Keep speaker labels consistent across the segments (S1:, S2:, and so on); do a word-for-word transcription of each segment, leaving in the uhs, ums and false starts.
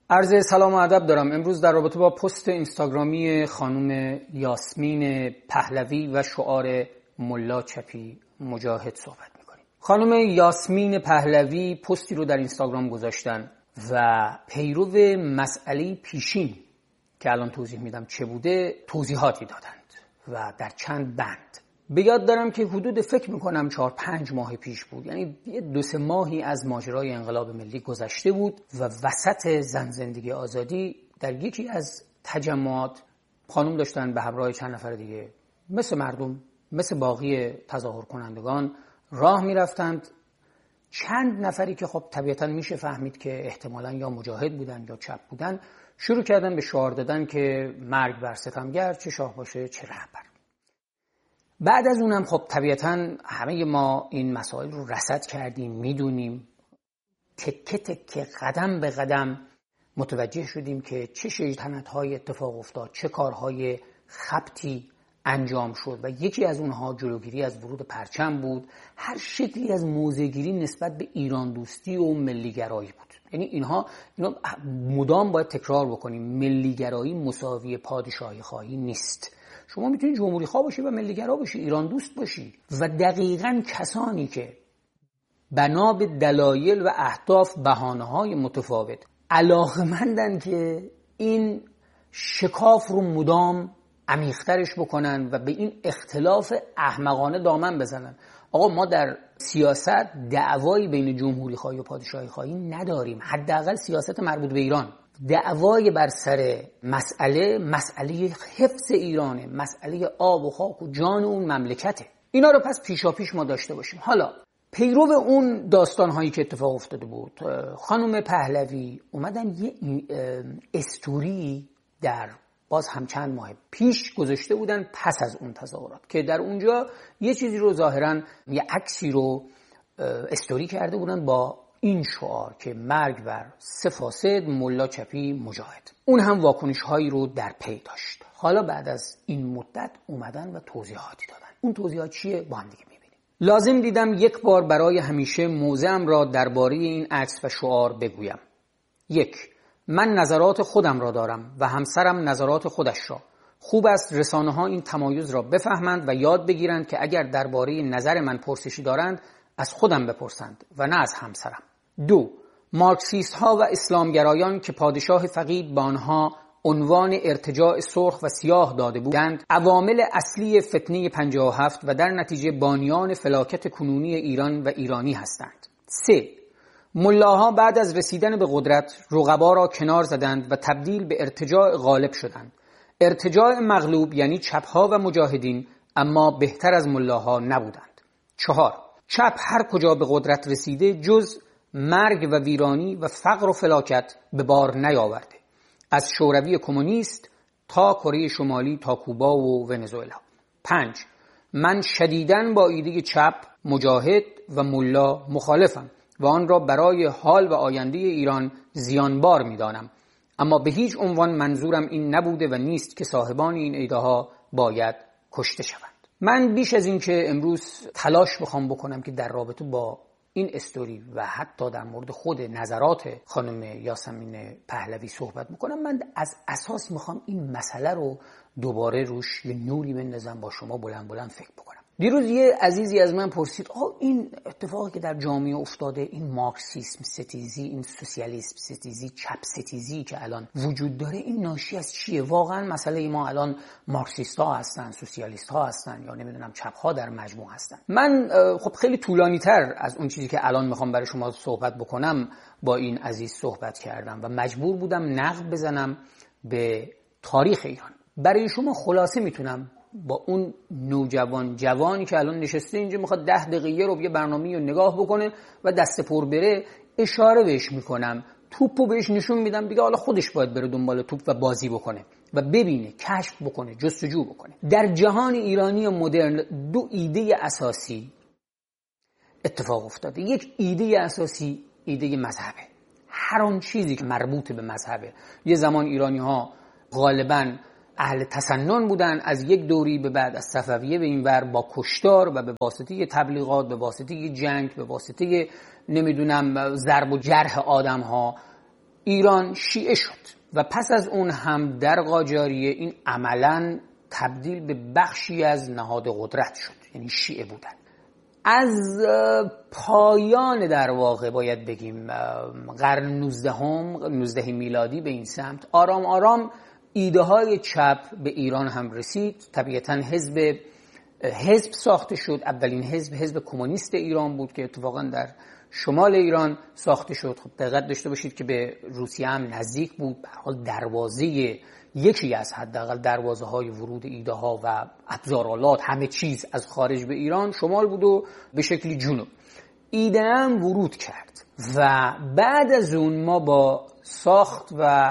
S1: عرض سلام و ادب دارم. امروز در رابطه با پست اینستاگرامی خانم یاسمین پهلوی و شعار ملا چپی مجاهد صحبت میکنیم. خانم یاسمین پهلوی پستی رو در اینستاگرام گذاشتن و پیرو مسئله پیشین که الان توضیح میدم چه بوده توضیحاتی دادند و در چند بند. به یاد دارم که حدود فکر میکنم چهار پنج ماه پیش بود، یعنی دو سه ماهی از ماجرای انقلاب ملی گذشته بود و وسط زن زندگی آزادی در یکی از تجمعات خانم داشتن به همراه چند نفر دیگه مثل مردم، مثل باقی تظاهر کنندگان راه میرفتند. چند نفری که خب طبیعتا میشه فهمید که احتمالاً یا مجاهد بودن یا چپ بودن شروع کردن به شعار دادن که مرگ بر ستمگر، چه شاه باشه چه رهبر. بعد از اونم خب طبیعتاً همه ما این مسائل رو رصد کردیم، میدونیم، تکه تکه قدم به قدم متوجه شدیم که چه شیطنت‌های اتفاق افتاد، چه کارهای خبطی انجام شد و یکی از اونها جلوگیری از ورود پرچم بود. هر شکلی از موضع‌گیری نسبت به ایران دوستی و ملیگرایی بود. یعنی اینها اینا مدام باید تکرار بکنیم، ملیگرایی مساوی پادشاهی خواهی نیست. شما میتونید جمهوری خواه باشی و ملیگرا باشی، ایران دوست باشی و دقیقاً کسانی که بنا به دلایل و اهداف بهانه‌های متفاوت علاقه‌مندن که این شکاف رو مدام عمیق‌ترش بکنن و به این اختلاف احمقانه دامن بزنن. آقا ما در سیاست دعوایی بین جمهوری خواهی و پادشاهی خواهی نداریم، حداقل سیاست مربوط به ایران. دعوای بر سر مسئله مسئله حفظ ایرانه، مسئله آب و خاک و جان اون مملکته. اینا رو پس پیشا پیش ما داشته باشیم. حالا پیرو اون داستان‌هایی که اتفاق افتاده بود، خانم پهلوی اومدن یه استوری در باز هم چند ماه پیش گذاشته بودن پس از اون تظاهرات که در اونجا یه چیزی رو ظاهراً یه عکسی رو استوری کرده بودن با این شعار که مرگ بر سه فاسد ملا چپی مجاهد. اون هم واکنش هایی رو در پی داشت. حالا بعد از این مدت اومدن و توضیحاتی دادن. اون توضیحات چیه با هم دیگه میبینیم. لازم دیدم یک بار برای همیشه موضعم را درباره این عکس و شعار بگویم. یک، من نظرات خودم را دارم و همسرم نظرات خودش را. خوب است رسانه ها این تمایز را بفهمند و یاد بگیرند که اگر درباره نظر من پرسشی دارند از خودم بپرسند و نه از همسرم. دو، مارکسیست ها و اسلامگرایان که پادشاه فقید با آنها عنوان ارتجاع سرخ و سیاه داده بودند عوامل اصلی فتنه پنجاه و هفت و در نتیجه بانیان فلاکت کنونی ایران و ایرانی هستند. سه، ملاها بعد از رسیدن به قدرت رقبا را کنار زدند و تبدیل به ارتجاع غالب شدند. ارتجاع مغلوب یعنی چپها و مجاهدین، اما بهتر از ملاها نبودند. چهار، چپ هر کجا به قدرت رسیده جز مرگ و ویرانی و فقر و فلاکت به بار نیاورده، از شوروی کمونیست تا کره شمالی تا کوبا و ونزوئلا. پنج، من شدیداً با ایده چپ، مجاهد و ملا مخالفم و آن را برای حال و آینده ایران زیانبار می‌دانم، اما به هیچ عنوان منظورم این نبوده و نیست که صاحبان این ایده‌ها باید کشته شوند. من بیش از این که امروز تلاش بخوام بکنم که در رابطه با این استوری و حتی در مورد خود نظرات خانم یاسمین پهلوی صحبت بکنم، من از اساس میخوام این مسئله رو دوباره روش یه نوری بندازم، با شما بلند بلند فکر بکنم. دیروز یه عزیزی از من پرسید آه این اتفاقی که در جامعه افتاده، این مارکسیسم ستیزی، این سوسیالیسم ستیزی، چپ ستیزی که الان وجود داره، این ناشی از چیه؟ واقعا مسئله ما الان مارکسیست ها هستن، سوسیالیست ها هستن یا نمیدونم چپ ها در مجموع هستن؟ من خب خیلی طولانی تر از اون چیزی که الان میخوام برای شما صحبت بکنم با این عزیز صحبت کردم و مجبور بودم نقد بزنم به تاریخ ایران. برای شما خلاصه میتونم با اون نوجوان جوانی که الان نشسته اینجا میخواد ده دقیقه رو یه برنامه‌ای رو نگاه بکنه و دست پر بره اشاره بهش میکنم، توپو بهش نشون میدم، دیگه حالا خودش باید بره دنبال توپ و بازی بکنه و ببینه، کشف بکنه، جستجو بکنه. در جهان ایرانی مدرن دو ایده اساسی اتفاق افتاده. یک ایده اساسی ایده مذهبه. هر آن چیزی که مربوط به مذهبه. یه زمان ایرانی ها غالباً اهل تسنن بودن، از یک دوری به بعد از صفویه به این ور با کشتار و به واسطه تبلیغات، به واسطه جنگ، به واسطه نمیدونم ضرب و جرح آدم ها ایران شیعه شد و پس از اون هم در قاجاریه این عملاً تبدیل به بخشی از نهاد قدرت شد، یعنی شیعه بودن. از پایان در واقع باید بگیم قرن نوزدهم نوزده میلادی به این سمت آرام آرام ایده های چپ به ایران هم رسید. طبیعتاً حزب حزب ساخته شد. اولین حزب حزب کمونیست ایران بود که اتفاقاً در شمال ایران ساخته شد. خب دقت داشته باشید که به روسیه هم نزدیک بود. به هر حال دروازه یکی از حداقل دروازه های ورود ایده ها و ابزارالات همه چیز از خارج به ایران شمال بود و به شکلی جنوب. ایده هم ورود کرد و بعد از اون ما با ساخت و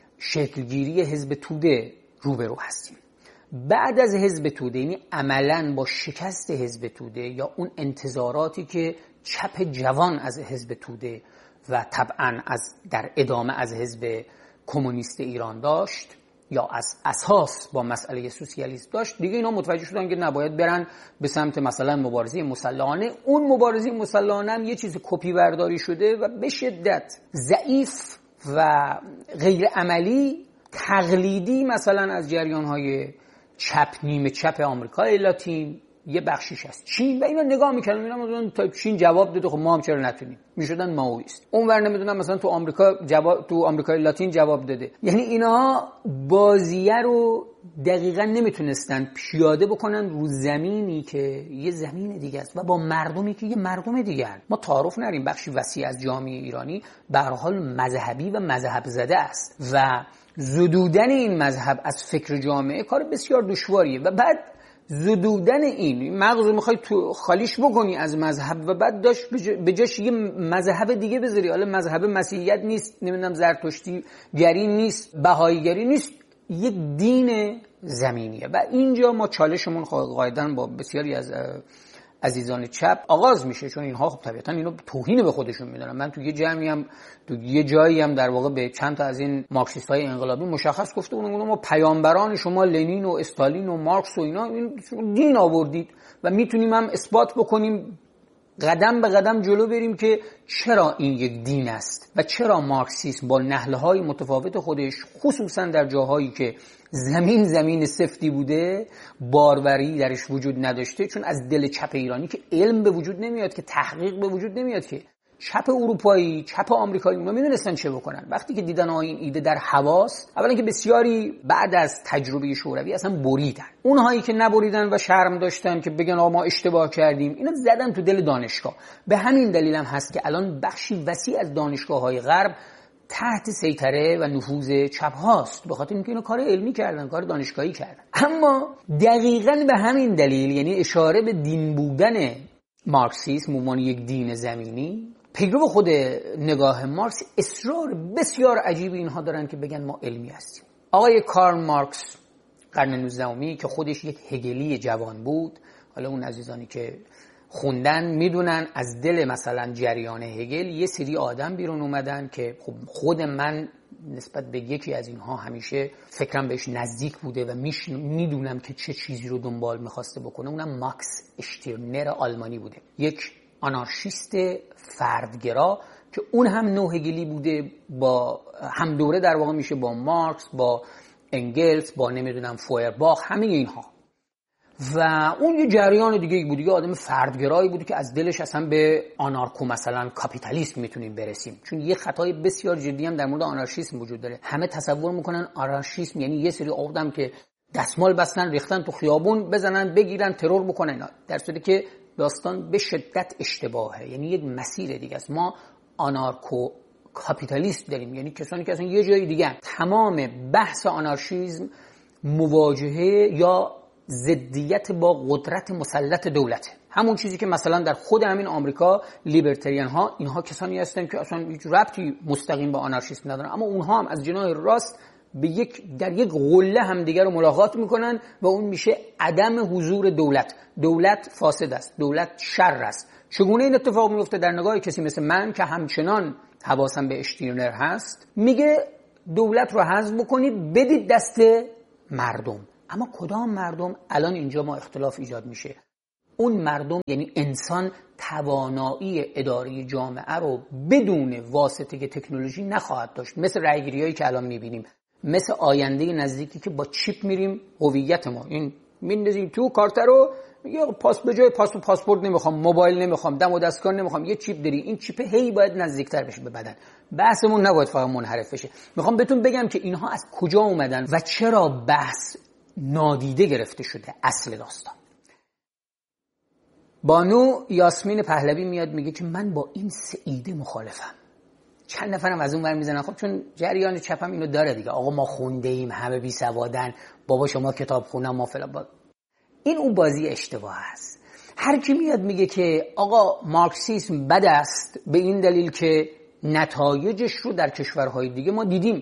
S1: شکلگیری حزب توده روبرو هستیم. بعد از حزب توده، یعنی عملاً با شکست حزب توده یا اون انتظاراتی که چپ جوان از حزب توده و طبعاً از در ادامه از حزب کمونیست ایران داشت یا از اساس با مسئله سوسیالیسم داشت، دیگه اینا متوجه شدن که نباید برن به سمت مثلا مبارزه مسلحانه. اون مبارزه مسلحانه هم یه چیز کپی برداری شده و به شدت ضعیف و غیر عملی تقلیدی مثلا از جریان‌های چپ نیمه چپ آمریکای لاتین یه بخشیش هست چین و اینا نگاه میکنن میگن تا چین جواب داده خب ما هم چرا نتونیم، میشدن ماویست. اونور نمیدونم مثلا تو آمریکا جواب تو آمریکای لاتین جواب داده. یعنی اینا بازیه رو دقیقاً نمیتونستن پیاده بکنن رو زمینی که یه زمین دیگه است و با مردمی که یه مردم دیگه هست. ما تعارف نریم بخشی وسیع از جامعه ایرانی به هر حال مذهبی و مذهب زده است و زدودن این مذهب از فکر جامعه کار بسیار دشواریه و بعد زدودن این مغز رو میخوای تو خالیش بکنی از مذهب و بعد داشت به جاش یه مذهب دیگه بذاری. حالا مذهب مسیحیت نیست، نمیدونم زرتشتی گری نیست، بهایی گری نیست، یک دین زمینیه و اینجا ما چالشمون قاعدتاً با بسیاری از عزیزان چپ آغاز میشه، چون اینها خب طبیعتاً اینو توهین به خودشون میدونن. من تو یه جمعی هم تو یه جایی هم در واقع به چند تا از این مارکسیست‌های انقلابی مشخص گفته بودم ما پیامبران شما لنین و استالین و مارکس و اینا این دین آوردید و میتونیم هم اثبات بکنیم قدم به قدم جلو بریم که چرا این یک دین است و چرا مارکسیسم با نهله‌های متفاوت خودش خصوصا در جاهایی که زمین زمین سفتی بوده باروری درش وجود نداشته، چون از دل چپ ایرانی که علم به وجود نمیاد، که تحقیق به وجود نمیاد، که چپ اروپایی چپ آمریکایی اونا میدونستن چه بکنن. وقتی که دیدن این ایده در حواس، اولا که بسیاری بعد از تجربه شوروی اصلا بریدن، اونهایی که نبریدن و شرم داشتن که بگن آقا ما اشتباه کردیم اینا زدن تو دل دانشگاه. به همین دلیل هم هست که الان بخشی وسیع از دانشگاه‌های غرب تحت سیطره و نفوذ چپ هاست، به خاطر اینکه اینا کار علمی کردن، کار دانشگاهی کردن. اما دقیقاً به همین دلیل، یعنی اشاره به دین بودن مارکسیسم به عنوان یک دین زمینی، پیرو خود نگاه مارکس اصرار بسیار عجیبی اینها دارن که بگن ما علمی هستیم. آقای کارل مارکس قرن نوزدهمی که خودش یک هگلی جوان بود، حالا اون عزیزانی که خوندن میدونن از دل مثلا جریان هگل یه سری آدم بیرون اومدن که خب خود من نسبت به یکی از اینها همیشه فکرم بهش نزدیک بوده و میدونم که چه چیزی رو دنبال میخواسته بکنه. اونم ماکس اشتیرنر آلمانی بوده، یک آنارشیست فردگرا که اون هم نوع هگلی بوده، با هم دوره در واقع میشه با مارکس، با انگلس، با نمیدونم فویرباخ، همه اینها. و اون یه جریان دیگه بود، یه آدم فردگرایی بود که از دلش اصلا به آنارکو مثلا کاپیتالیسم میتونیم برسیم. چون یه خطای بسیار جدی هم در مورد آنارشیسم وجود داره. همه تصور میکنن آنارشیسم یعنی یه سری آدم که دستمال بستن ریختن تو خیابون بزنن بگیرن ترور بکنن، در صورتی که داستان به شدت اشتباهه. یعنی یک مسیر دیگه است. ما آنارکو کاپیتالیست داریم، یعنی کسانی که اصلا یه جای دیگه هم. تمام بحث آنارشیسم مواجهه یا ضدیت با قدرت مسلط دولته. همون چیزی که مثلا در خود همین آمریکا لیبرتریان ها، اینها کسانی هستن که اصلا هیچ ربطی مستقیم با آنارشیسم ندارن، اما اونها هم از جناح راست به یک در یک قله هم دیگر رو ملاقات میکنن و اون میشه عدم حضور دولت. دولت فاسد است، دولت شر است. چگونه این اتفاق میفته؟ در نگاه کسی مثل من که همچنان حواسم به اشتیرنر هست، میگه دولت رو حذف بکنید بدید دست مردم. اما کدام مردم؟ الان اینجا ما اختلاف ایجاد میشه. اون مردم یعنی انسان توانایی اداره جامعه رو بدون واسطه تکنولوژی نخواهد داشت. مثل رأیگیری‌هایی که الان می‌بینیم، مثل آینده نزدیکی که با چیپ میریم هویت ما این میندازیم تو کارت رو، یا پاس به جای پاس و پاسپورت نمیخوام، موبایل نمیخوام، دم و دستگاه نمیخوام، یه چیپ داری. این چیپ هی باید نزدیکتر بشه به بدن. بحثمون نباید فقط منحرف بشه. میخوام بهتون بگم که اینها از کجا اومدن و چرا بحث نادیده گرفته شده. اصل داستان، بانو یاسمین پهلوی میاد میگه که من با این سه ایده مخالفم. چند نفرم از اون ور میزنن خب چون جریان چپم اینو داره دیگه، آقا ما خونده ایم، همه بی سوادن، بابا شما کتاب خونم، ما فلان. با... این اون بازی اشتباه است. هر کی میاد میگه که آقا مارکسیسم بد است به این دلیل که نتایجش رو در کشورهای دیگه ما دیدیم.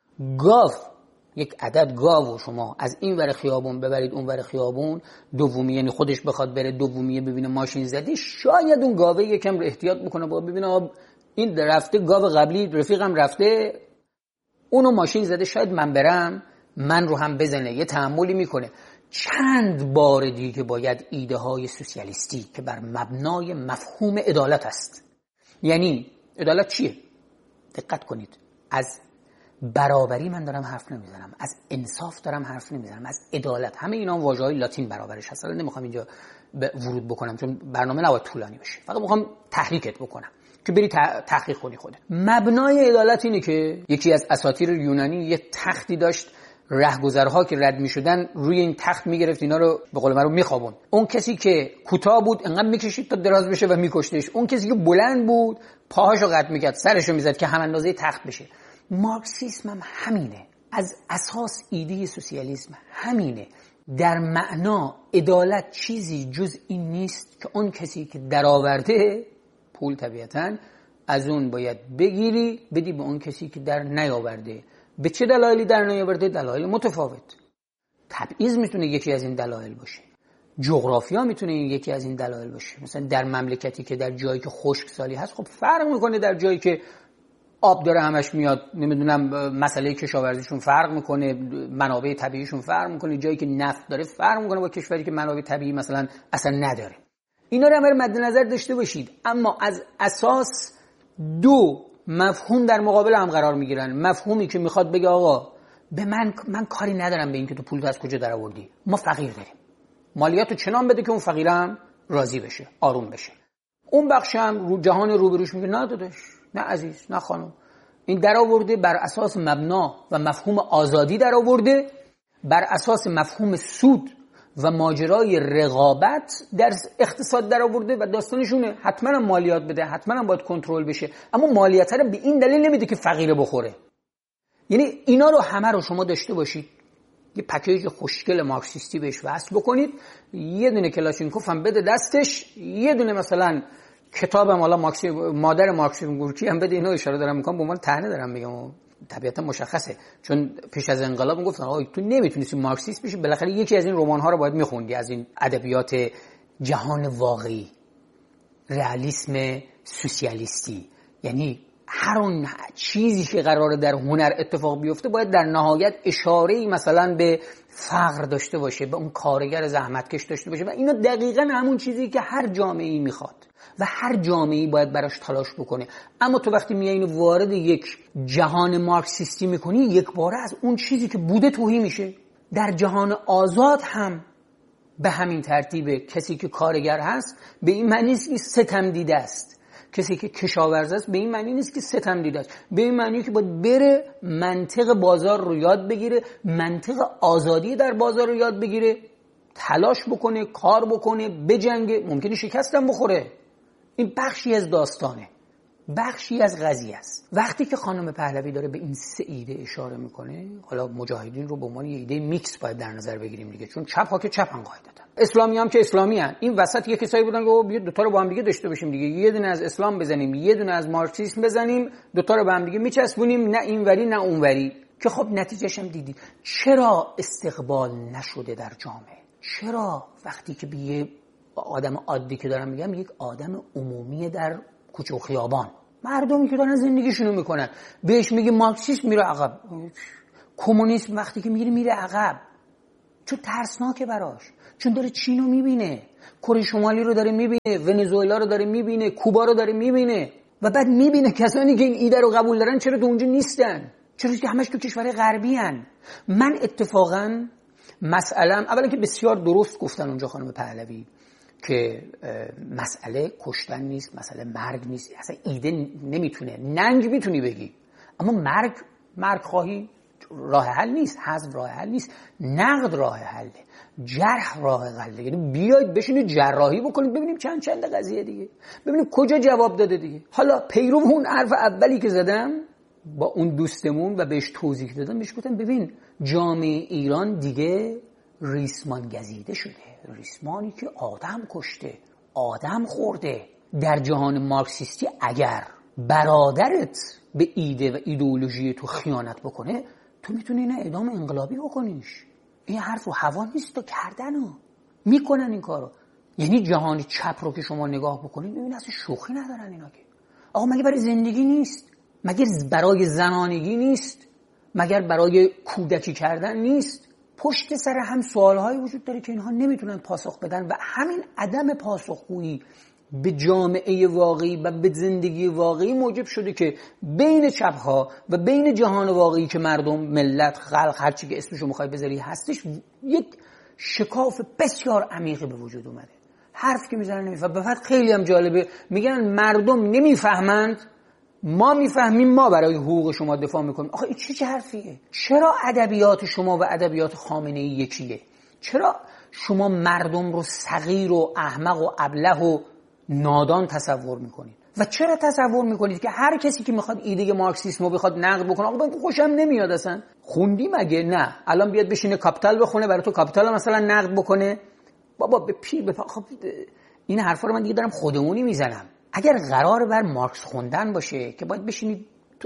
S1: گاو، یک عدد گاو شما از این ور خیابون ببرید اون ور خیابون دومی، یعنی خودش بخواد بره دومیه ببینه ماشین زده، شاید اون گاوه یکم احتیاط بکنه با ببینه این رفته، گاو قبلی رفیقم رفته اونو ماشین زده، شاید من برم من رو هم بزنه، یه تأملی میکنه. چند بار دیگه باید ایده های سوسیالیستی که بر مبنای مفهوم عدالت است، یعنی عدالت چیه؟ دقت کنید، از برابری من دارم حرف نمیزنم، از انصاف دارم حرف نمیزنم، از عدالت. همه اینا واژه‌های لاتین برابرش هست. نمیخوام اینجا ورود بکنم چون برنامه نباید طولانی بشه، فقط میخوام تحریکت بکنم که بری تحقیق کنی خودت. مبنای عدالت اینه که یکی از اساطیر یونانی یه تختی داشت، رهگذرها که رد میشدن روی این تخت میگرفت اینا رو به قول معروف میخوابون. اون کسی که کوتاه بود انقدر میکشید تا دراز بشه و میکشتش، اون کسی که بلند بود پاهاشو قطع میکرد، سرشو میزد که هم اندازه تخت بشه. مارکسیسم هم همینه، از اساس ایده سوسیالیسم همینه. در معنا عدالت چیزی جز این نیست که اون کسی که درآورده پول طبیعتاً از اون باید بگیری بدی به اون کسی که در نیاورده. به چه دلایلی در نیاورده؟ دلایل متفاوت. تبعیض میتونه یکی از این دلایل باشه، جغرافیا میتونه یکی از این دلایل باشه. مثلا در مملکتی که در جایی که خشکسالی هست خب فرق میکنه، در جایی که آب داره همش میاد، نمیدونم مسئله کشاورزیشون فرق میکنه، منابع طبیعیشون فرق میکنه، جایی که نفت داره فرق میکنه با کشوری که منابع طبیعی مثلا اصلا نداره. اینا رو هم مد نظر داشته باشید. اما از اساس دو مفهوم در مقابل هم قرار میگیرن. مفهومی که میخواد بگه آقا به من من کاری ندارم به این که تو پول از کجا در آوردی، ما فقیر داریم، مالیاتو چنان بده که اون فقیرم راضی بشه، آروم بشه. اون بخشم رو جهان روبروش میگه نه داداش، نه عزیز، نه خانم، این در آورده بر اساس مبنا و مفهوم آزادی در آورده، بر اساس مفهوم سود و ماجرای رقابت در اقتصاد در آورده و داستانشونه. حتما مالیات بده، حتما باید کنترل بشه، اما مالیات رو به این دلیل نمیده که فقیره بخوره. یعنی اینا رو همه رو شما داشته باشید، یه پکیج خوشگل مارکسیستی بهش وصل بکنید، یه دونه کلاشینکوف هم بده دستش، یه دونه مثلا کتابم حالا مارکسی مادر مارکسیسم گورکی هم بده. اینو اشاره دارم میکنم به عنوان طعنه دارم میگم، طبیعتا مشخصه، چون پیش از انقلاب میگفتن آقا تو نمیتونی مارکسیست بشی، بالاخره یکی از این رمان ها رو باید میخوندی، از این ادبیات جهان واقعی، رئالیسم سوسیالیستی. یعنی هر اون چیزی که قراره در هنر اتفاق بیفته باید در نهایت اشاره‌ای مثلا به فقر داشته باشه، به اون کارگر زحمتکش داشته باشه، و اینا دقیقاً همون چیزی که هر جامعه‌ای میخواد و هر جامعه‌ای باید براش تلاش بکنه. اما تو وقتی میای اینو وارد یک جهان مارکسیستی میکنی، یک باره از اون چیزی که بوده توهی میشه. در جهان آزاد هم به همین ترتیبه. کسی که کارگر هست به این معنی نیست که ستم دیده است، کسی که کشاورز است به این معنی نیست که ستم دیده است، به این معنی که باید بره منطق بازار رو یاد بگیره، منطق آزادی در بازار رو یاد بگیره، تلاش بکنه، کار بکنه، بجنگه، ممکنه شکستم بخوره. این بخشی از داستانه، بخشی از قضیه است. وقتی که خانم پهلوی داره به این سه ایده اشاره میکنه، حالا مجاهدین رو به عنوان یه ایده میکس باید در نظر بگیریم دیگه، چون چپ ها که چپن قاعدتاً، اسلامی هم که اسلامی ان. این وسط یه کسایی بودن که بیا دو تا رو با هم دیگه داشته باشیم دیگه، یه دونه از اسلام بزنیم، یه دونه از مارکسیسم بزنیم، دو تا رو با هم دیگه میچسبونیم، نه اینوری نه اونوری، که خب نتیجهش هم دیدید. چرا استقبال نشده در جامعه؟ چرا وقتی که به آدم عادی که دارم میگم، یک آدم عمومی در کوچه و خیابان، مردمی که دارن زندگیشونو میکنن، بهش میگه مارکسیسم، میره عقب. کمونیسم وقتی که میره میره عقب. چون ترسناکه براش، چون داره چین رو میبینه، کره شمالی رو داره میبینه، ونزوئلا رو داره میبینه، کوبا رو داره میبینه و بعد میبینه کسانی که این ایده رو قبول دارن چرا تو اونجا نیستن، چرا که همش تو کشور غربی هن. من اتفاقا مسئله‌ام اولا که بسیار درست گفتن اونجا خانم پهلوی که مسئله کشتن نیست، مسئله مرگ نیست، اصلا ایده نمیتونه، ننگ میتونی بگی، اما مرگ مرگ خواهی راه حل نیست، حذف راه حل نیست، نقد راه حله، جرح راه حله. یعنی بیاید بشینید جراحی بکنید ببینیم چند چند قضیه دیگه، ببینیم کجا جواب داده دیگه. حالا پیرو اون حرف اولی که زدم با اون دوستمون و بهش توضیح دادم، بهش گفتم ببین جامعه ایران دیگه ریسمان گزیده شده، ریسمانی که آدم کشته، آدم خورده. در جهان مارکسیستی اگر برادرت به ایده و ایدئولوژی تو خیانت بکنه، تو میتونی اینه اعدام انقلابی بکنیش. این حرف رو هوا نیست، تو کردن ها میکنن این کارو. یعنی جهان چپ رو که شما نگاه بکنید ببین اصلا شوخی ندارن اینا که. آقا مگه برای زندگی نیست؟ مگه برای زنانگی نیست؟ مگر برای کودکی کردن نیست؟ پشت سر هم سوالهایی وجود داره که اینها نمیتونن پاسخ بدن و همین عدم پاسخگویی به جامعه واقعی و به زندگی واقعی موجب شده که بین چپ‌ها و بین جهان واقعی که مردم، ملت، خلق، هر چی که اسمشو میخوای بذاری هستش، یک شکاف بسیار عمیقی به وجود اومده. حرف که میزنن نمیفهم. به فقط خیلی هم جالبه، میگن مردم نمیفهمند، ما میفهمیم، ما برای حقوق شما دفاع میکنیم. آخه این چه حرفیه؟ چرا ادبیات شما و ادبیات خامنه‌ای یکیه؟ چرا شما مردم رو صغیر و احمق و ابله و نادان تصور میکنید؟ و چرا تصور میکنید که هر کسی که میخواد ایده مارکسیسم رو بخواد نقد بکنه، آقا من خوشم نمیاد اصلا، خوندی مگه؟ نه الان بیاد بشینه کاپیتال بخونه برای تو کاپیتال مثلا نقد بکنه؟ بابا به پی به خب این حرفا رو من دیگه دارم خودمونی میزنم. اگر قرار بر مارکس خوندن باشه که باید بشینید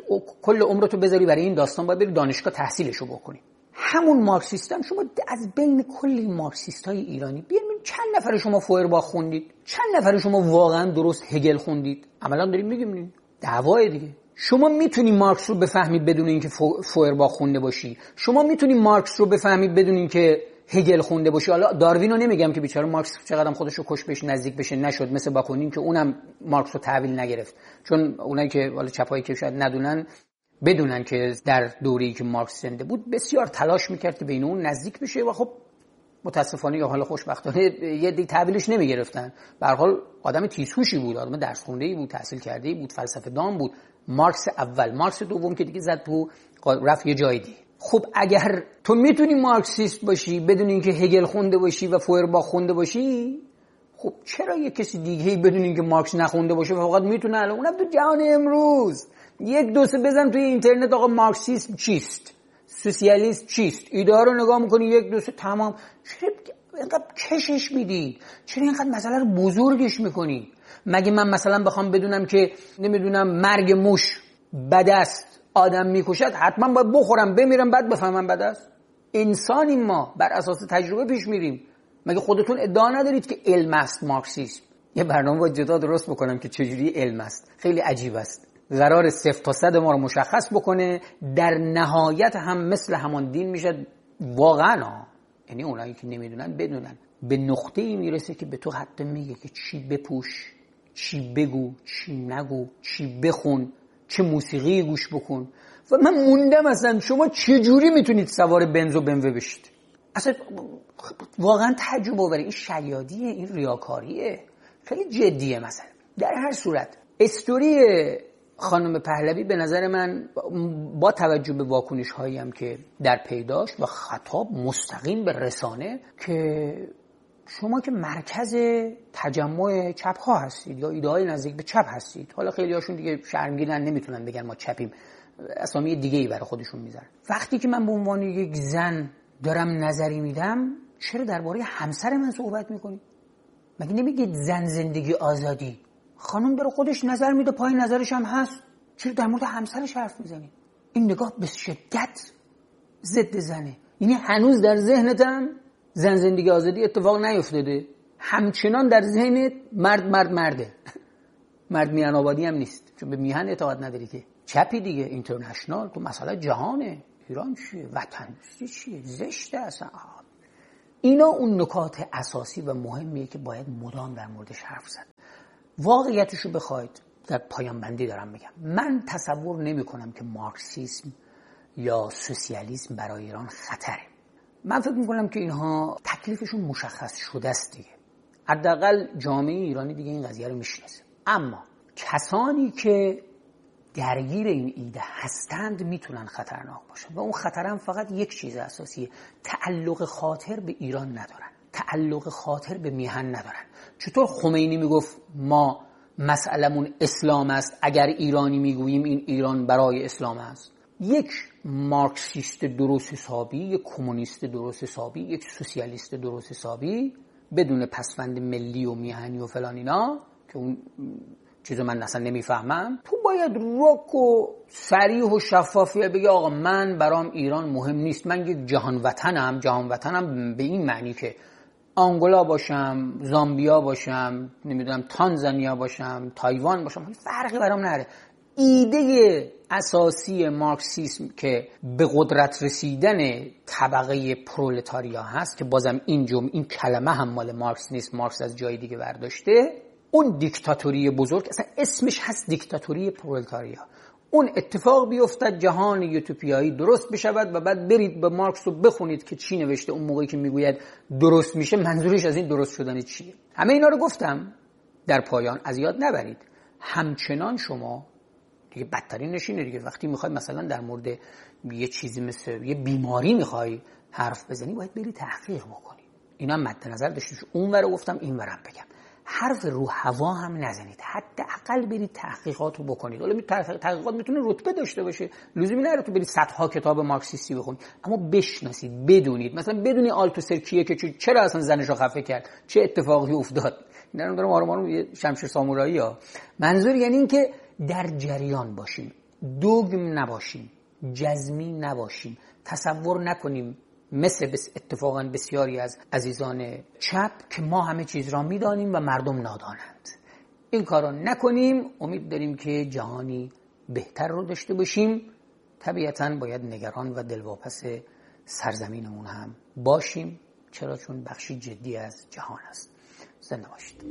S1: کل عمرتو بذاری برای این داستان، باید بری دانشگاه تحصیلشو بکنی. همون مارکسیستم شما از بین کل این مارکسیستای ایرانی بیاین چند نفر شما فویرباخ خوندید؟ چند نفر شما واقعا درست هگل خوندید؟ عملا داریم میگیم دعوای دیگه. شما میتونی مارکس رو بفهمید بدون اینکه فویرباخ خونده باشی، شما میتونی مارکس رو بفهمید بدون اینکه هگل خونده باشی. حالا داروین رو نمیگم که بیچاره مارکس چقدرم خودش رو کش بهش نزدیک بشه، نشد، مثل باکونین که اونم مارکس رو تحویل نگرفت. چون اونایی که حالا چپایی که شاید ندونن بدونن که در دوره‌ای که مارکس زنده بود بسیار تلاش میکرد که بین اون نزدیک بشه و خب متاسفانه یا حالا خوشبختانه یه دی تحویلش نمیگرفتن. به هر حال آدم تیزهوشی بود، آدم درس خونده‌ای بود، تحصیل کرده‌ای بود، فلسفه دان بود. مارکس اول، مارکس دوم که دیگه زد تو رفت یه جای دیگه. خب اگر تو میتونی مارکسیست باشی بدون اینکه هگل خونده باشی و فویرباخ خونده باشی، خب چرا یه کسی دیگه‌ای بدون اینکه مارکس نخونده باشه فقط میتونه؟ الان اونم تو جهان امروز یک دو سه بزن توی اینترنت آقا مارکسیسم چیست، سوسیالیسم چیست، ایده ها رو نگاه میکنی یک دو سه تمام. چرا اینقدر کشش میدی؟ چرا اینقدر مسئله رو بزرگش میکنی؟ مگه من مثلا بخوام بدونم که نمیدونم مرگ موش بد است، آدم میکشد، حتما باید بخورم بمیرم بعد بفهمم بد است؟ انسانیم ما، بر اساس تجربه پیش میریم. مگه خودتون ادعا ندارید که علم است مارکسیسم؟ یه برنامه باید جدا درست بکنم که چجوری علم است. خیلی عجیب است، قرار صفر تا صد ما رو مشخص بکنه، در نهایت هم مثل همان دین میشه واقعا ها. یعنی اونایی که نمیدونن بدونن، به نقطه‌ای میرسه که به تو حتی میگه که چی بپوش، چی بگو، چی نگو، چی بخون، چه موسیقی گوش بکن. و من موندم اصلا شما چجوری میتونید سوار بنز و بموه بشید؟ اصلا واقعا تعجب آوره. این شیادیه، این ریاکاریه، خیلی جدیه. مثلا در هر صورت استوری خانم پهلوی به نظر من با توجه به واکنش هایی هم که در پیداش و خطاب مستقیم به رسانه که شما که مرکز تجمع چپ ها هستید یا ایده های نزدیک به چپ هستید، حالا خیلی هاشون دیگه شرمگینن نمیتونن بگن ما چپیم، اسامی دیگه ای برای خودشون میذارن. وقتی که من به عنوان یک زن دارم نظری میدم، چرا درباره همسر من صحبت میکنید؟ مگه نمیگید زن زندگی آزادی؟ خانم داره خودش نظر میده، پای نظرش هم هست، چرا در مورد همسرش حرف میزنید؟ این نگاه به شدت ضد زنه. یعنی هنوز در ذهنتم زن زندگی آزادی اتفاق نیفتاده، همچنان در ذهنت مرد مرد مرده. مرد میهن آبادی هم نیست، چون به میهن اعتقاد نداری که چپی دیگه، اینترنشنال. تو مسئله جهانه، ایران چیه، وطن دوستی چیه، زشته اصلا. اینا اون نکات اساسی و مهمیه که باید مدام در موردش حرف زد. واقعیتشو بخواید در پایان بندی دارم میگم، من تصور نمی کنم که مارکسیسم یا سوسیالیسم برای ایران خطره. من فکر میکنم که اینها تکلیفشون مشخص شده است دیگه. حداقل جامعه ایرانی دیگه این قضیه رو میشناسه. اما کسانی که درگیر این ایده هستند میتونن خطرناک باشن و اون خطرم فقط یک چیز اساسیه، تعلق خاطر به ایران ندارن، تعلق خاطر به میهن ندارن. چطور خمینی میگفت ما مسئلمون اسلام است، اگر ایرانی میگوییم این ایران برای اسلام است؟ یک مارکسیست درست حسابی، یک کمونیست درست حسابی، یک سوسیالیست درست حسابی بدون پسوند ملی و میهنی و فلان اینا که اون چیزو من اصلا نمیفهمم، تو باید رک و صریح و شفافیه بگی آقا من برام ایران مهم نیست، من یک جهان وطنم. جهان وطنم به این معنی که آنگولا باشم، زامبیا باشم، نمیدونم تانزانیا باشم، تایوان باشم، فرقی برام نداره. ایده اساسی مارکسیسم که به قدرت رسیدن طبقه پرولتاریا هست که بازم این جمله این کلمه هم مال مارکس نیست، مارکس از جای دیگه برداشته، اون دیکتاتوری بزرگ اصلا اسمش هست دیکتاتوری پرولتاریا. اون اتفاق بیفتد، جهان یوتوپیایی درست بشود و بعد برید به مارکس رو بخونید که چی نوشته اون موقعی که میگوید درست میشه، منظورش از این درست شدن چیه. همه اینا رو گفتم در پایان، از یاد نبرید. همچنان شما دیگه بدترین نشینه دیگه، وقتی میخوای مثلا در مورد یه چیزی مثل یه بیماری میخوای حرف بزنی باید بری تحقیق بکنی. اینا مد نظر داشتید، اون ور گفتم این ورم بگم، حرف رو هوا هم نزنید، حداقل برید تحقیقات رو بکنید. حالا تحقیقات میتونه رتبه داشته باشه، لزومی نداره تو برید صدها کتاب مارکسیستی بخونید، اما بشناسید، بدونید. مثلا بدونی آلتوسر کیه که چرا اصلا زنش رو خفه کرد، چه اتفاقی افتاد. اینا دارم آروم آروم یه شمشیر سامورایی ها. منظور یعنی این که در جریان باشیم، دوگم نباشیم، جزمی نباشیم، تصور نکنیم مثل بس اتفاقا بسیاری از عزیزان چپ که ما همه چیز را میدانیم و مردم نادانند. این کارا نکنیم. امید داریم که جهانی بهتر رو داشته باشیم. طبیعتاً باید نگران و دلواپس سرزمینمون هم باشیم، چرا؟ چون بخشی جدی از جهان است. زنده باشید.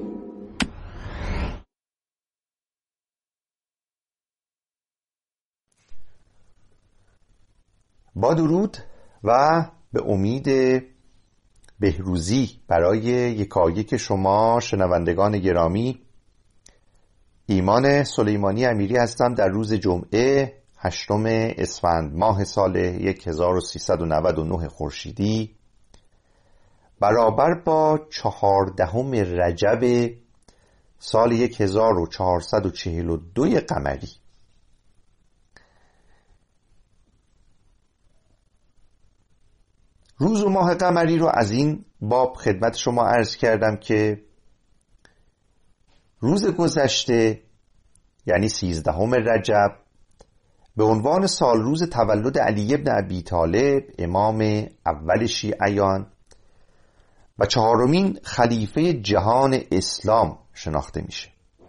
S2: با درود و به امید بهروزی برای یکایک شما شنوندگان گرامی، ایمان سلیمانی امیری هستم. در روز جمعه هشتم اسفند ماه سال هزار و سیصد و نود و نه خورشیدی برابر با چهاردهم رجب سال هزار و چهارصد و چهل و دو قمری روز و ماه قمری رو از این باب خدمت شما عرض کردم که روز گذشته یعنی سیزدهم رجب به عنوان سال روز تولد علی ابن ابی طالب، امام اول شیعیان و چهارمین خلیفه جهان اسلام شناخته میشه.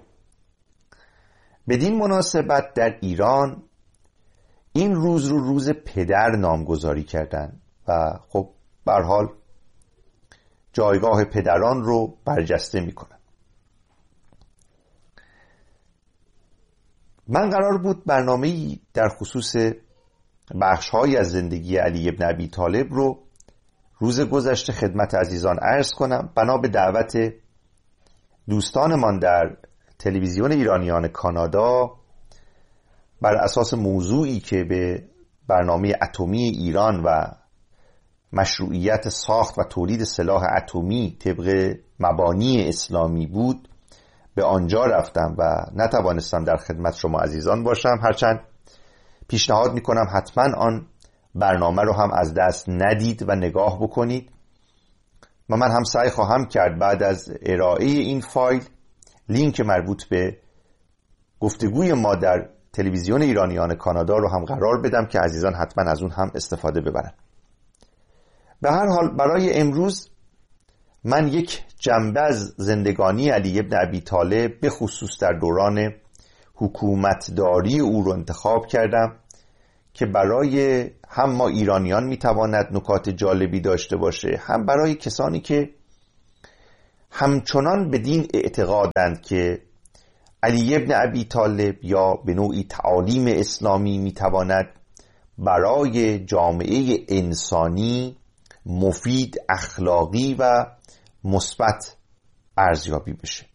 S2: بدین مناسبت در ایران این روز رو روز پدر نامگذاری کردن و خب به هر حال جایگاه پدران رو برجسته میکنن. من قرار بود برنامه‌ای در خصوص بخش‌هایی از زندگی علی ابن ابی طالب رو روز گذشته خدمت عزیزان عرض کنم. بنا به دعوت دوستانمان در تلویزیون ایرانیان کانادا بر اساس موضوعی که به برنامه اتمی ایران و مشروعیت ساخت و تولید سلاح اتمی طبق مبانی اسلامی بود، به آنجا رفتم و نتوانستم در خدمت شما عزیزان باشم، هرچند پیشنهاد میکنم حتما آن برنامه رو هم از دست ندید و نگاه بکنید و من هم سعی خواهم کرد بعد از ارائه این فایل لینک مربوط به گفتگوی ما در تلویزیون ایرانیان کانادا رو هم قرار بدم که عزیزان حتما از اون هم استفاده ببرن. به هر حال برای امروز من یک جنبه از زندگانی علی ابن ابی طالب به خصوص در دوران حکومتداری او رو انتخاب کردم که برای هم ما ایرانیان میتواند نکات جالبی داشته باشه، هم برای کسانی که همچنان به دین اعتقادند که علی ابن ابی طالب یا به نوعی تعالیم اسلامی میتواند برای جامعه انسانی مفید، اخلاقی و مثبت ارزیابی بشه.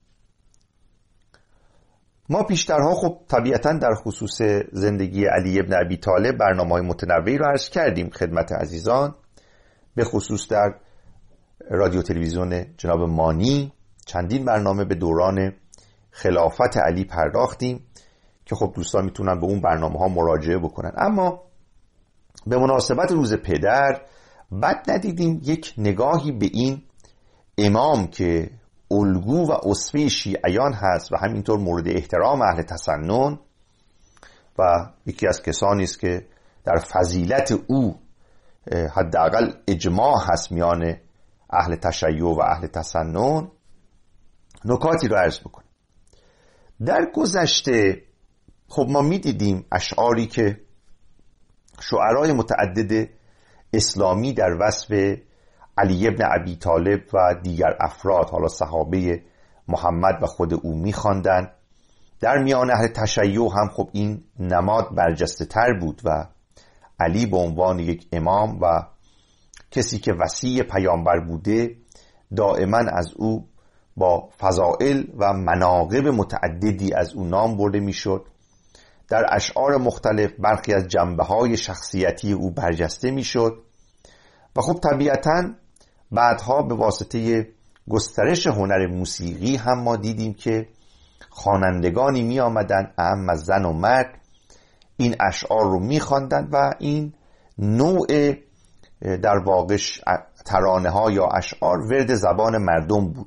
S2: ما پیشترها خب طبیعتاً در خصوص زندگی علی ابن ابی طالب برنامه‌های متنوعی رو عرض کردیم خدمت عزیزان، به خصوص در رادیو تلویزیون جناب مانی چندین برنامه به دوران خلافت علی پرداختیم که خب دوستان میتونن به اون برنامه ها مراجعه بکنن. اما به مناسبت روز پدر بد ندیدیم یک نگاهی به این امام که الگو و اسوه شیعیان هست و همینطور مورد احترام اهل تسنن و یکی از کسانی است که در فضیلت او حداقل اجماع هست میان اهل تشیع و اهل تسنن، نکاتی رو عرض بکنم. در گذشته خب ما میدیدیم اشعاری که شعرای متعدد اسلامی در وصف علی ابن ابی طالب و دیگر افراد، حالا صحابه محمد و خود او می‌خواندند. در میان اهل تشیع هم خب این نماد برجسته تر بود و علی به عنوان یک امام و کسی که وصی پیامبر بوده دائما از او با فضائل و مناقب متعددی از او نام برده میشد. در اشعار مختلف برخی از جنبه‌های شخصیتی او برجسته میشد و خب طبیعتاً بعدها به واسطه گسترش هنر موسیقی هم ما دیدیم که خوانندگانی می آمدن اعم از زن و مرد این اشعار رو می خواندند و این نوع در واقع ترانه ها یا اشعار ورد زبان مردم بود.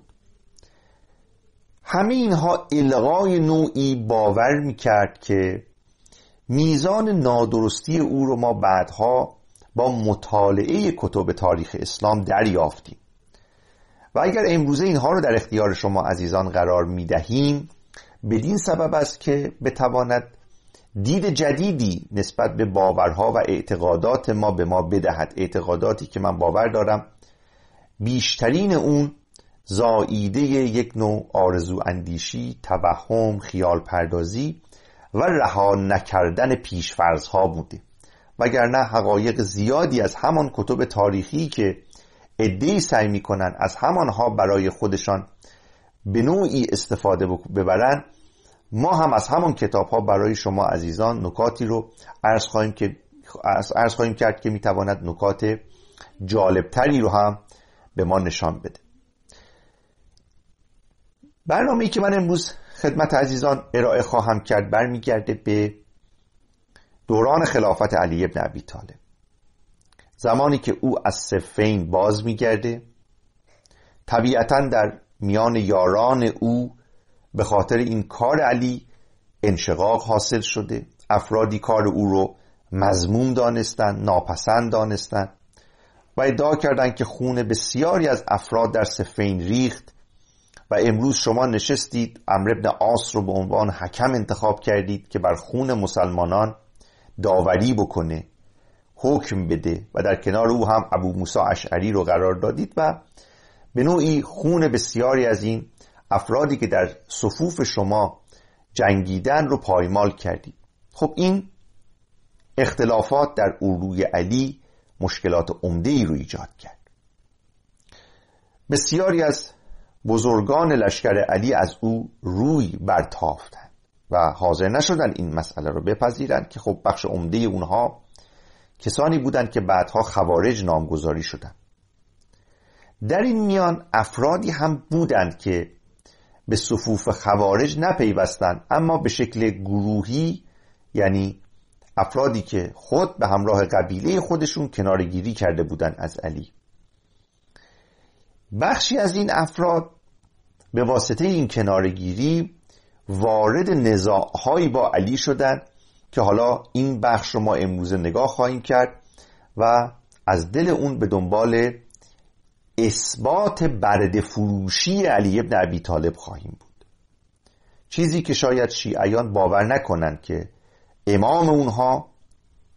S2: همه اینها الغای نوعی باور می کرد که میزان نادرستی او رو ما بعدها با مطالعه کتب تاریخ اسلام دریافتیم و اگر امروزه اینها رو در اختیار شما عزیزان قرار می دهیم بدین سبب است که بتواند دید جدیدی نسبت به باورها و اعتقادات ما به ما بدهد، اعتقاداتی که من باور دارم بیشترین اون زائیده یک نوع آرزو اندیشی، توهم، خیال پردازی و رها نکردن پیشفرضها بوده، وگرنه حقایق زیادی از همان کتب تاریخی که عده‌ای سعی می‌کنن از همانها برای خودشان به نوعی استفاده ببرن، ما هم از همان کتاب‌ها برای شما عزیزان نکاتی رو عرض خواهیم که عرض خواهیم کرد که می‌تواند نکات جالبتری رو هم به ما نشان بده. برنامه‌ای که من امروز خدمت عزیزان ارائه خواهم کرد برمیگرده به دوران خلافت علی ابن ابی طالب، زمانی که او از صفین باز میگرده. طبیعتاً در میان یاران او به خاطر این کار علی انشقاق حاصل شده، افرادی کار او رو مذموم دانستند، ناپسند دانستند و ادعا کردند که خون بسیاری از افراد در صفین ریخت و امروز شما نشستید عمرو بن عاص رو به عنوان حکم انتخاب کردید که بر خون مسلمانان داوری بکنه، حکم بده و در کنار او هم ابو موسی اشعری رو قرار دادید و به نوعی خون بسیاری از این افرادی که در صفوف شما جنگیدن رو پایمال کردید. خب این اختلافات در اردوی علی مشکلات عمده‌ای رو ایجاد کرد. بسیاری از بزرگان لشکر علی از او روی برتافتند و حاضر نشدن این مسئله رو بپذیرند که خب بخش عمده اونها کسانی بودند که بعدها خوارج نامگذاری شدند. در این میان افرادی هم بودند که به صفوف خوارج نپیوستند، اما به شکل گروهی، یعنی افرادی که خود به همراه قبیله خودشون کنارگیری کرده بودند از علی. بخشی از این افراد به واسطه این کنارگیری وارد نزاع‌هایی با علی شدند که حالا این بخش رو ما امروز نگاه خواهیم کرد و از دل اون به دنبال اثبات برده فروشی علی ابن ابی طالب خواهیم بود، چیزی که شاید شیعیان باور نکنند که امام اونها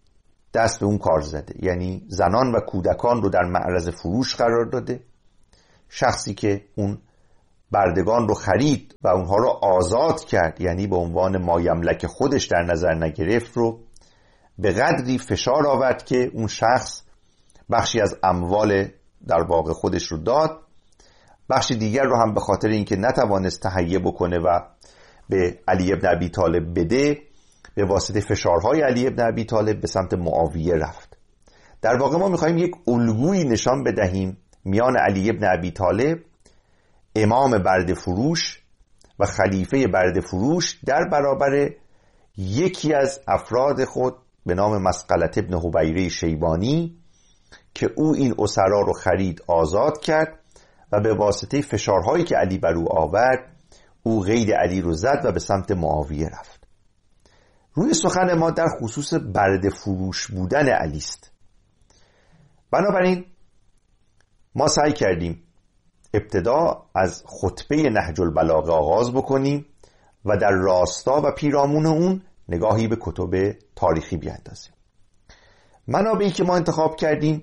S2: دست به اون کار زده، یعنی زنان و کودکان رو در معرض فروش قرار داده. شخصی که اون بردگان رو خرید و اونها رو آزاد کرد، یعنی به عنوان مایملک خودش در نظر نگرفت، رو به قدری فشار آورد که اون شخص بخشی از اموال در واقع خودش رو داد، بخشی دیگر رو هم به خاطر اینکه نتوانست تهیه بکنه و به علی ابن ابی طالب بده، به واسطه فشارهای علی ابن ابی طالب به سمت معاویه رفت. در واقع ما میخوایم یک الگویی نشان بدهیم میان علی ابن ابی طالب، امام برده فروش و خلیفه برده فروش، در برابر یکی از افراد خود به نام مسقلة ابن حبیره شیبانی که او این اسرا رو خرید، آزاد کرد و به واسطه فشارهایی که علی بر او آورد، او قید علی رو زد و به سمت معاویه رفت. روی سخن ما در خصوص برده فروش بودن علی است. بنابراین ما سعی کردیم ابتدا از خطبه نهج البلاغه آغاز بکنیم و در راستا و پیرامون اون نگاهی به کتب تاریخی بیاندازیم. منابعی که ما انتخاب کردیم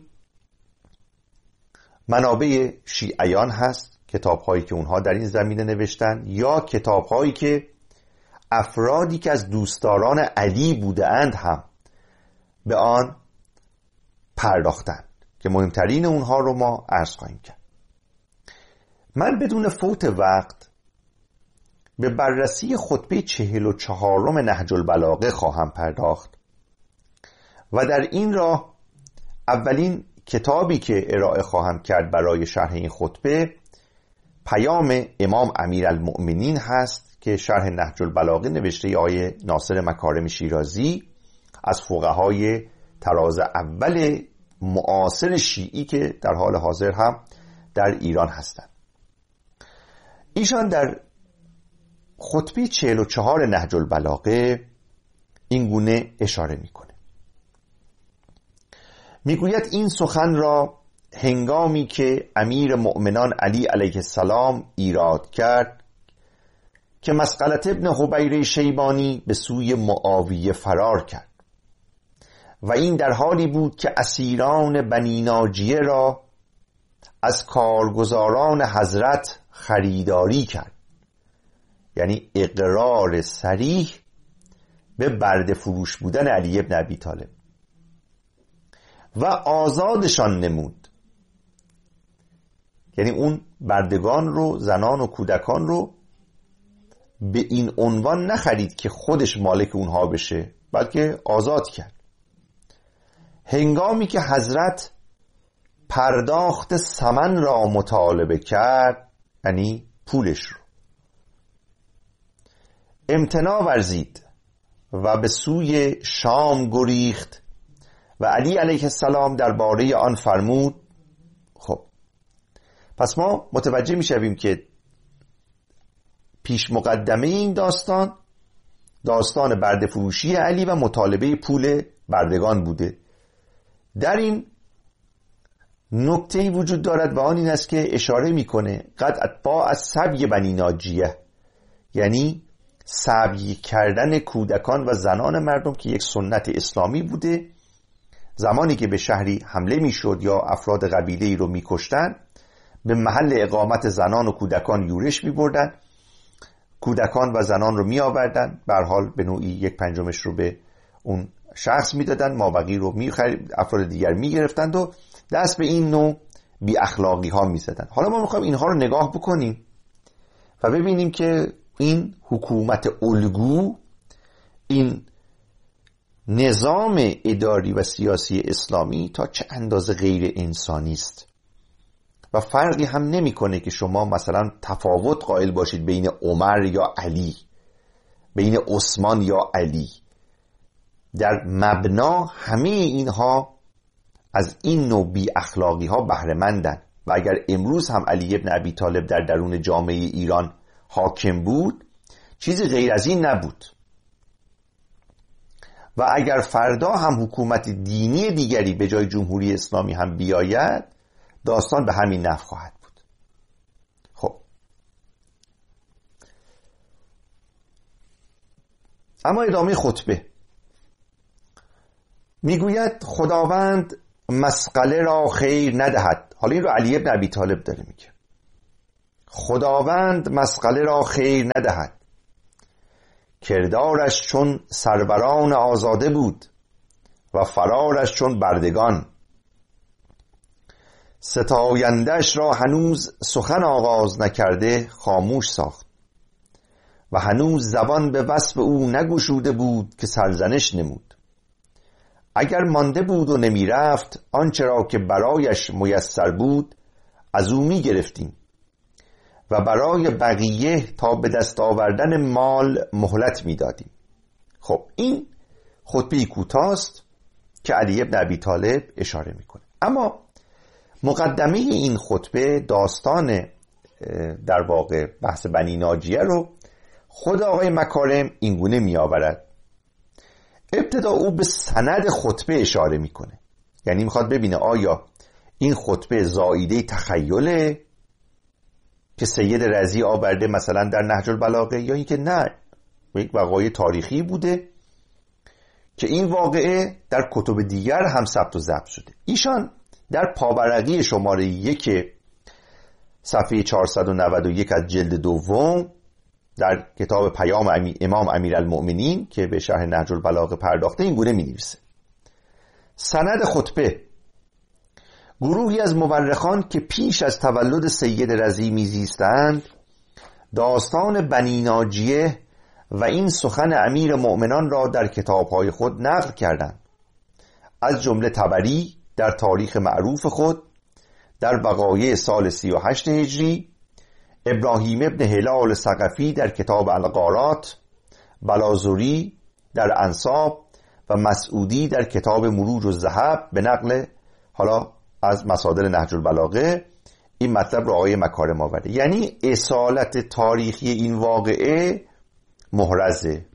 S2: منابع شیعیان هست، کتاب‌هایی که اونها در این زمینه نوشتن، یا کتاب‌هایی که افرادی که از دوستداران علی بودند هم به آن پرداختند که مهمترین اونها رو ما عرض خواهیم کرد. من بدون فوت وقت به بررسی خطبه چهل و چهارم نهج البلاغه خواهم پرداخت و در این راه اولین کتابی که ارائه خواهم کرد برای شرح این خطبه پیام امام امیرالمؤمنین هست که شرح نهج البلاغه نوشته آقای ناصر مکارم شیرازی از فقهای طراز اول معاصر شیعی که در حال حاضر هم در ایران هستند. ایشان در خطبه چهل و چهار نهج البلاغه این گونه اشاره میکنه، میگوید این سخن را هنگامی که امیر مؤمنان علی علیه السلام ایراد کرد که مسقلة ابن حبیره شیبانی به سوی معاویه فرار کرد و این در حالی بود که اسیران بنی ناجیه را از کارگزاران حضرت خریداری کرد، یعنی اقرار صریح به برده فروش بودن علی ابن ابی طالب، و آزادشان نمود، یعنی اون بردگان رو، زنان و کودکان رو به این عنوان نخرید که خودش مالک اونها بشه، بلکه آزاد کرد. هنگامی که حضرت پرداخت ثمن را مطالبه کرد، یعنی پولش رو، امتناع ورزید و به سوی شام گریخت و علی علیه السلام درباره آن فرمود. خب پس ما متوجه میشویم که پیش مقدمه این داستان داستان برده فروشی علی و مطالبه پول بردگان بوده. در این نکته‌ای وجود دارد و آن این است که اشاره میکنه قد اتباع از سبی بنی ناجیه، یعنی سبی کردن کودکان و زنان مردم که یک سنت اسلامی بوده. زمانی که به شهری حمله میشد یا افراد قبیله‌ای رو میکشتن، به محل اقامت زنان و کودکان یورش میبردن، کودکان و زنان رو میآوردن، به هر حال به نوعی یک پنجمش رو به اون شخص میدادن، مابقی رو میخرید، افراد دیگر میگرفتند و دست به این نوع بی اخلاقی ها میزدن. حالا ما میخوایم اینها رو نگاه بکنیم و ببینیم که این حکومت الگو، این نظام اداری و سیاسی اسلامی تا چه اندازه غیر انسانی است و فرقی هم نمیکنه که شما مثلا تفاوت قائل باشید بین عمر یا علی، بین عثمان یا علی. در مبنا همه اینها از این نوع بی اخلاقی ها بهره مندن و اگر امروز هم علی ابن ابی طالب در درون جامعه ایران حاکم بود، چیزی غیر از این نبود. و اگر فردا هم حکومت دینی دیگری به جای جمهوری اسلامی هم بیاید، داستان به همین نحو خواهد بود. خب اما ادامه خطبه، میگوید خداوند مسغله را خیر ندهد. حالا این رو علی ابن ابی طالب داره میگه. خداوند مسغله را خیر ندهد، کردارش چون سروران آزاده بود و فرارش چون بردگان. ستایندش را هنوز سخن آغاز نکرده خاموش ساخت و هنوز زبان به وصف او نگشوده بود که سرزنش نمود. اگر مانده بود و نمی رفت آنچه را که برایش میسر بود از او می گرفتیم و برای بقیه تا به دست آوردن مال مهلت می دادیم. خب این خطبه کوتاست که علی ابن ابی طالب اشاره میکنه. اما مقدمه این خطبه داستان در واقع بحث بنی ناجیه رو خود آقای مکارم اینگونه می آورد. ابتدا او به سند خطبه اشاره میکنه، یعنی میخواد ببینه آیا این خطبه زائیده تخیله که سید رضی آورده مثلا در نهج البلاغه، یا اینکه نه یک واقعه تاریخی بوده که این واقعه در کتب دیگر هم ثبت و ضبط شده. ایشان در پاورقی شماره یک صفحه چهارصد و نود و یک از جلد دوم در کتاب پیام امام امیرالمؤمنین که به شرح نهج البلاغه پرداخته این گونه می نویسه: سند خطبه: گروهی از مورخان که پیش از تولد سید رضی میزیستند داستان بنی ناجیه و این سخن امیر مؤمنان را در کتابهای خود نقل کردند، از جمله طبری در تاریخ معروف خود در وقایع سال سی و هشت هجری، ابراهیم ابن هلال ثقفی در کتاب الغارات، بلازوری در انساب و مسعودی در کتاب مروج الذهب به نقل حالا از مصادر نهج البلاغه این مطلب را آقای مکارم آورده. یعنی اصالت تاریخی این واقعه محرزه،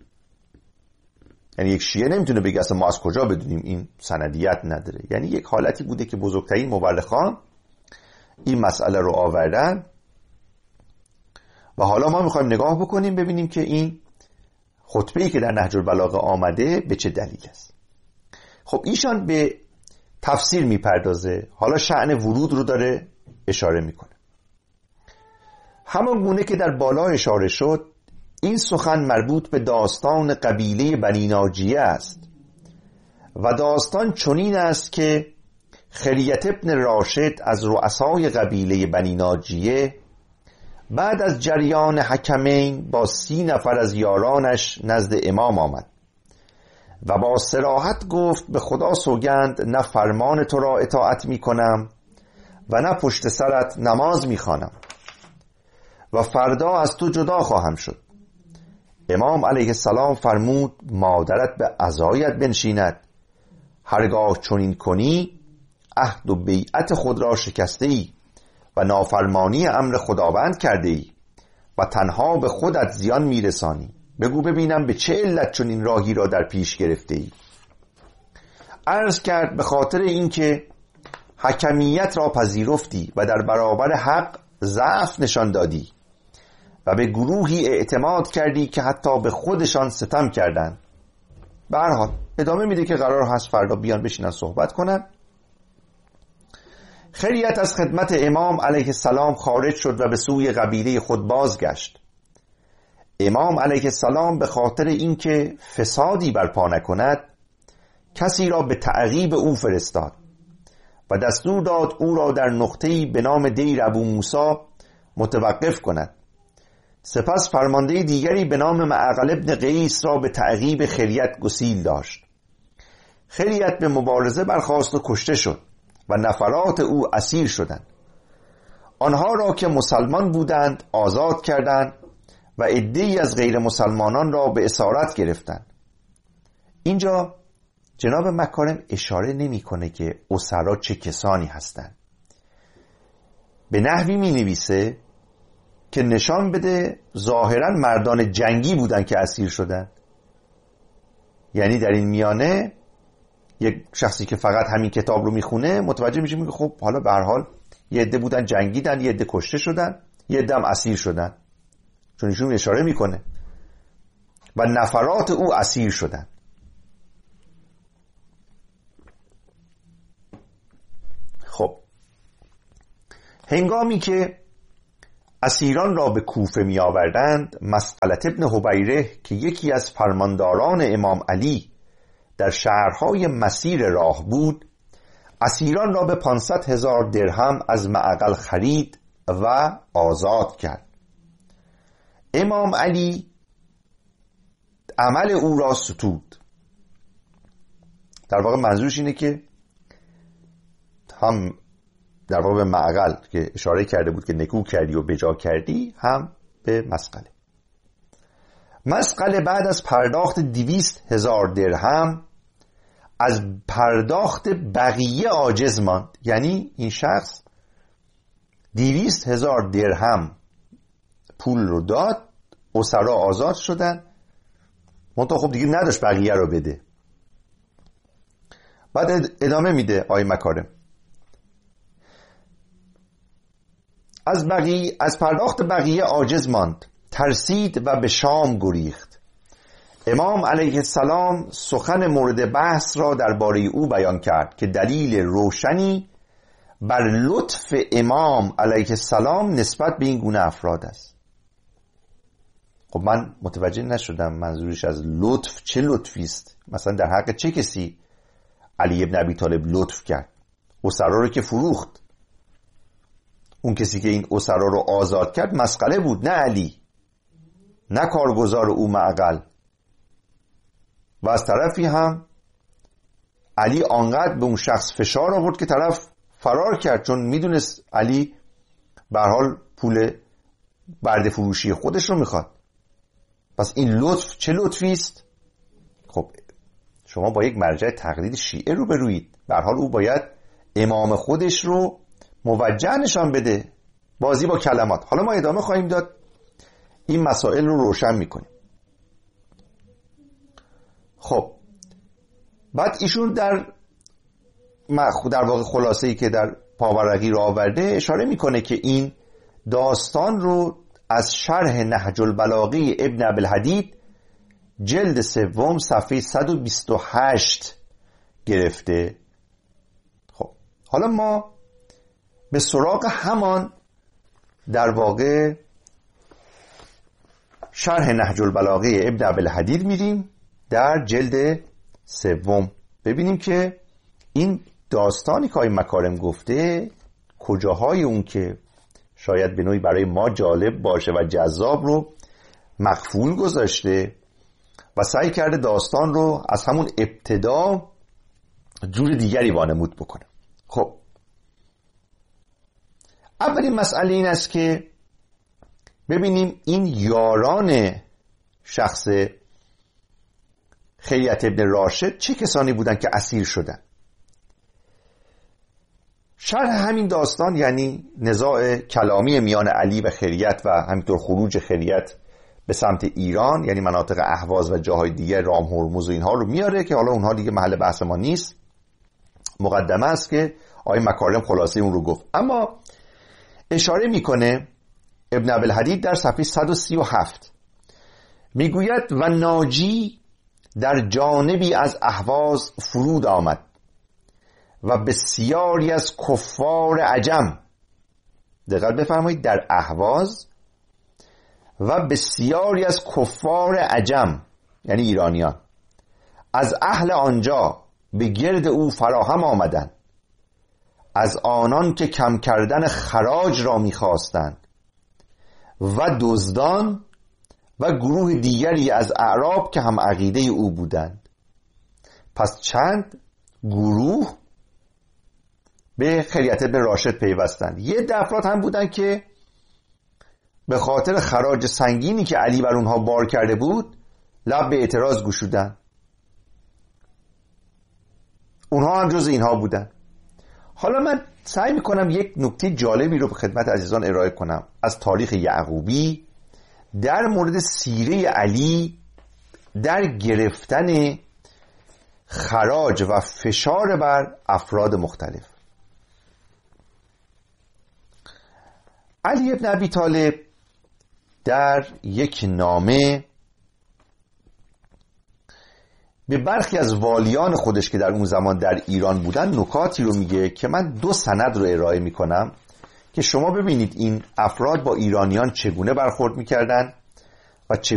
S2: یعنی یک شیعه نمیتونه بگه اصلا ما از کجا بدونیم، این سندیت نداره. یعنی یک حالتی بوده که بزرگترین مورخان این مسئله رو آوردن و حالا ما میخوایم نگاه بکنیم ببینیم که این خطبه‌ای که در نهج البلاغه آمده به چه دلیل است. خب ایشان به تفسیر میپردازه، حالا شأن ورود رو داره اشاره میکنه. همان گونه که در بالا اشاره شد این سخن مربوط به داستان قبیله بنی ناجیه است و داستان چنین است که خریت ابن راشد از رؤسای قبیله بنی ناجیه بعد از جریان حکمین با سی نفر از یارانش نزد امام آمد و با صراحت گفت به خدا سوگند نه فرمان تو را اطاعت می کنم و نه پشت سرت نماز می خوانم و فردا از تو جدا خواهم شد. امام علیه السلام فرمود مادرت به عزایت بنشیند، هرگاه چنین کنی عهد و بیعت خود را شکسته ای و نافرمانی امر خداوند کرده ای و تنها به خودت زیان میرسانی. بگو ببینم به چه علت چنین راهی را در پیش گرفته ای؟ عرض کرد به خاطر اینکه حکمیت را پذیرفتی و در برابر حق ضعف نشان دادی و به گروهی اعتماد کردی که حتی به خودشان ستم کردند. به هر حال ادامه میده که قرار هست فردا بیان بشینن صحبت کنن. خریت از خدمت امام علیه السلام خارج شد و به سوی قبیله خود بازگشت. امام علیه السلام به خاطر اینکه فسادی برپا نکند کسی را به تعقیب او فرستاد و دستور داد او را در نقطه‌ای به نام دیر ابو موسی متوقف کند. سپس فرمانده دیگری به نام معقل ابن قیس را به تعقیب خریت گسیل داشت. خریت به مبارزه برخاست و کشته شد و نفرات او اسیر شدند. آنها را که مسلمان بودند آزاد کردند و عده‌ای از غیر مسلمانان را به اسارت گرفتند. اینجا جناب مکارم اشاره نمی‌کنه که اسرا چه کسانی هستند. به نحوی می‌نویسه که نشان بده ظاهراً مردان جنگی بودن که اسیر شدن. یعنی در این میانه یک شخصی که فقط همین کتاب رو میخونه متوجه میشه که خب حالا به هر حال یه عده بودن جنگیدن، یه عده کشته شدن، یه عده هم اسیر شدن، چون ایشون اشاره میکنه و نفرات او اسیر شدن. هنگامی که اسیران را به کوفه می آوردند، مسقلة ابن حبیره که یکی از فرمانداران امام علی در شهرهای مسیر راه بود، اسیران را به پانصد هزار درهم از معقل خرید و آزاد کرد. امام علی عمل او را ستود. در واقع منظورش اینه که هم در واقع به معقل که اشاره کرده بود که نکو کردی و بجا کردی، هم به مسقله. مسقله بعد از پرداخت دویست هزار درهم از پرداخت بقیه عاجز ماند. یعنی این شخص دویست هزار درهم پول رو داد، اسرا آزاد شدن، منتها خب دیگه نداشت بقیه رو بده. بعد ادامه میده آقای مکارم، از بقیه از پرداخت بقیه عاجز ماند، ترسید و به شام گریخت. امام علیه السلام سخن مورد بحث را درباره او بیان کرد که دلیل روشنی بر لطف امام علیه السلام نسبت به این گونه افراد است. خب من متوجه نشدم منظورش از لطف چه لطفی است. مثلا در حق چه کسی علی ابن ابی طالب لطف کرد؟ اسرا رو که فروخت. اون کسی که این اسرا رو آزاد کرد مسقله بود، نه علی، نه کارگزار او معقل. و از طرفی هم علی آنقدر به اون شخص فشار آورد که طرف فرار کرد، چون میدونست علی به هر حال پول برده فروشی خودش رو میخواد. پس این لطف چه لطفی است؟ خب شما با یک مرجع تقلید شیعه رو بروید. به هر حال او باید امام خودش رو موجه نشان بده. بازی با کلمات. حالا ما ادامه خواهیم داد، این مسائل رو روشن میکنیم. خب بعد ایشون در در واقع خلاصه ای که در پاورقی رو آورده اشاره میکنه که این داستان رو از شرح نهج البلاغه ابن ابوالحدید جلد سوم صفحه صد و بیست و هشت گرفته. خب حالا ما به سراغ همان در واقع شرح نهج البلاغه ابن ابوالحدید میریم در جلد سوم، ببینیم که این داستانی که آقای مکارم گفته کجاهای اون که شاید به نوعی برای ما جالب باشه و جذاب رو مخفول گذاشته و سعی کرده داستان رو از همون ابتدا جور دیگری وانمود بکنه. خب اولین مسئله این است که ببینیم این یاران شخص خیریت ابن راشد چه کسانی بودن که اسیر شدن. شرح همین داستان یعنی نزاع کلامی میان علی و خیریت و همینطور خروج خیریت به سمت ایران، یعنی مناطق اهواز و جاهای دیگه، رام، هرمز و اینها رو میاره که حالا اونها دیگه محل بحث ما نیست. مقدمه است که آقای مکارم خلاصه اون رو گفت. اما اشاره میکنه ابن ابوالحدید در صفحه صد و سی و هفت میگوید و ناجی در جانبی از اهواز فرود آمد و بسیاری از کفار عجم، دقت بفرمایید، در اهواز و بسیاری از کفار عجم یعنی ایرانیان از اهل آنجا به گرد او فراهم آمدند، از آنان که کم کردن خراج را می‌خواستند و دزدان و گروه دیگری از اعراب که هم عقیده او بودند. پس چند گروه به خیریت ابن راشد پیوستند. یه ده افراد هم بودن که به خاطر خراج سنگینی که علی بر اونها بار کرده بود لب به اعتراض گشودن. اونها هم جز اینها بودن. حالا من سعی میکنم یک نکته جالبی رو به خدمت عزیزان ارائه کنم از تاریخ یعقوبی در مورد سیره علی در گرفتن خراج و فشار بر افراد مختلف. علی ابن ابی طالب در یک نامه به برخی از والیان خودش که در اون زمان در ایران بودن نکاتی رو میگه که من دو سند رو ارائه میکنم که شما ببینید این افراد با ایرانیان چگونه برخورد میکردن و